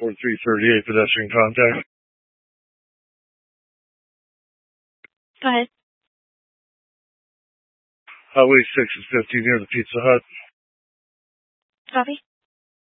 4338 pedestrian contact. Go ahead. Highway 6 is 50 near the Pizza Hut. Copy.